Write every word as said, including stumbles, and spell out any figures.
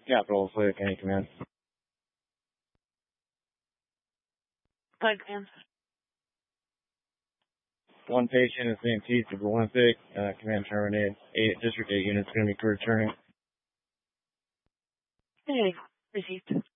Capital Fluid County Command. Flight command. One patient is being seized with Olympic. Uh, command terminated. Eight District eight units going to be returning. Hey, received.